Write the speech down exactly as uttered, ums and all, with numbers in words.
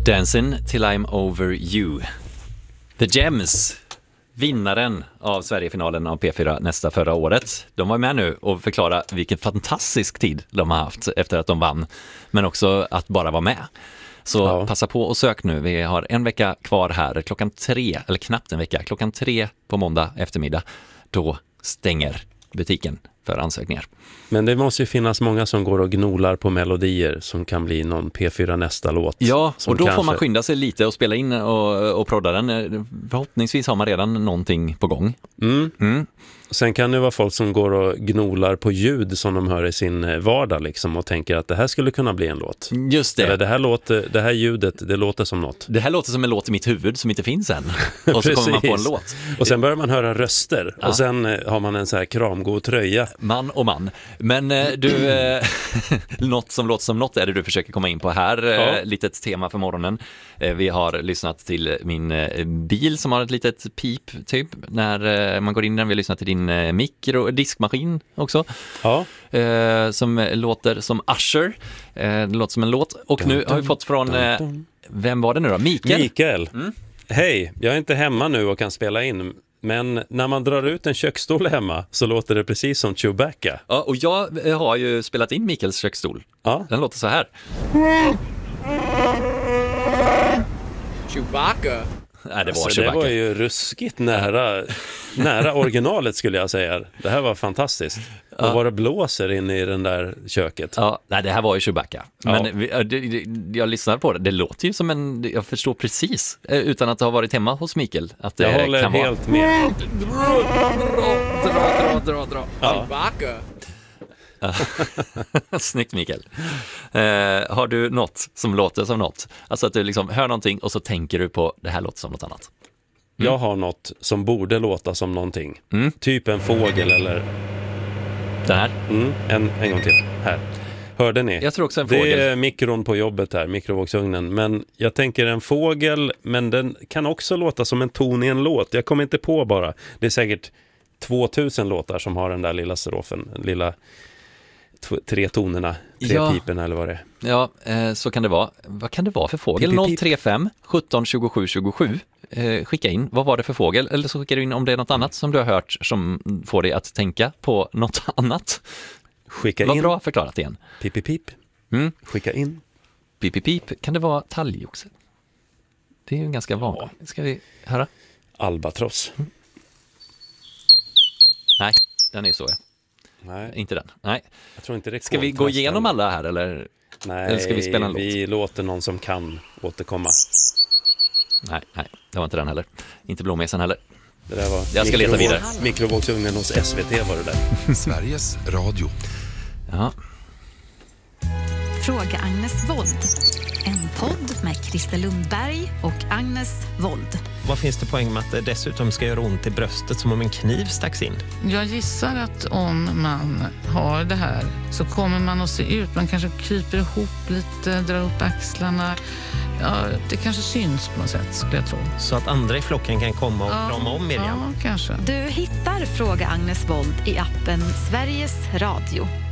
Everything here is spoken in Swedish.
Dancing till I'm over you. The Gems, vinnaren av Sverigefinalen av P fyra nästa förra året. De var med nu och förklara vilken fantastisk tid de har haft efter att de vann. Men också att bara vara med. Så ja. Passa på och sök nu. Vi har en vecka kvar här. Klockan tre, eller knappt en vecka. Klockan tre på måndag eftermiddag. Då stänger butiken för ansökningar. Men det måste ju finnas många som går och gnolar på melodier som kan bli någon P fyra nästa låt. Ja, och då kanske... får man skynda sig lite och spela in och, och prodda den. Förhoppningsvis har man redan någonting på gång. Mm. Mm. Sen kan det vara folk som går och gnolar på ljud som de hör i sin vardag liksom, och tänker att det här skulle kunna bli en låt. Just det. Eller det här, låter, det här ljudet, det låter som något. Det här låter som en låt i mitt huvud som inte finns än. Och så kommer man på en låt. Och sen börjar man höra röster. Ja. Och sen har man en så här kramgod tröja. Man och man. Men du, eh, något som låter som något är det du försöker komma in på här. Ja. Eh, litet tema för morgonen. Eh, vi har lyssnat till min eh, bil som har ett litet pip typ. När eh, man går in där. Vi har lyssnat till din eh, mikro, diskmaskin också. Ja. Eh, som låter som Usher. Eh, det låter som en låt. Och dun, nu har vi fått från, eh, vem var det nu då? Mikael. Mikael. Mm. Hej, jag är inte hemma nu och kan spela in. Men när man drar ut en köksstol hemma så låter det precis som Chewbacca. Ja, och jag har ju spelat in Mikaels köksstol. Ja. Den låter så här. Chewbacca. Nej, det var alltså, Chewbacca. Det var ju ruskigt nära, nära originalet skulle jag säga. Det här var fantastiskt. Och ja. Vad det blåser in i den där köket. Ja, nej, det här var ju Chewbacca. Men ja. vi, jag lyssnar på det. Det låter ju som en, jag förstår precis, utan att ha varit hemma hos Mikael. Att det jag håller kan helt vara. med. Dra, dra, dra, dra, dra. Ja. Chewbacca. Snyggt Mikael. Eh, har du något som låter som något? Alltså att du liksom hör någonting och så tänker du på det här låter som något annat. Mm. Jag har något som borde låta som någonting. Mm. Typ en fågel eller... Den här? Mm. En, en gång till. Här. Hörde ni? Jag tror också en fågel. Det är mikron på jobbet här, mikrovågsugnen. Men jag tänker en fågel, men den kan också låta som en ton i en låt. Jag kommer inte på bara. Det är säkert tvåtusen låtar som har den där lilla strofen, den lilla... tre tonerna, tre ja. pipen eller vad det är. Ja, eh, så kan det vara. Vad kan det vara för fågel? noll tre fem sjutton tjugosju tjugosju. Eh, skicka in, vad var det för fågel? Eller så skickar du in om det är något annat som du har hört som får dig att tänka på något annat. Skicka vad in. Bra förklarat igen. Pip, pip, pip. Mm. Skicka in. Pip, pip, pip. Kan det vara talgoxe? Det är ju ganska vanligt. Ja. Ska vi höra? Albatross. Mm. Nej, den är så ja. Nej. Inte den. Nej. Jag tror inte det. Ska vi gå igenom alla här eller? Nej, eller ska vi spela en låt? Vi låter någon som kan återkomma. Nej, nej, det var inte den heller. Inte blåmesen heller. Det där var jag ska leta vidare. Mikrovågsugnen hos S V T var det där. Sveriges Radio. Ja. Fråga Agnes Wold. En podd med Christer Lundberg och Agnes Wold. Vad finns det poäng med att det dessutom ska göra ont i bröstet som om en kniv stacks in? Jag gissar att om man har det här så kommer man att se ut. Man kanske kryper ihop lite, drar upp axlarna. Ja, det kanske syns på något sätt skulle jag tro. Så att andra i flocken kan komma och ja, krama om Miriam? Ja, kanske. Du hittar Fråga Agnes Wold i appen Sveriges Radio.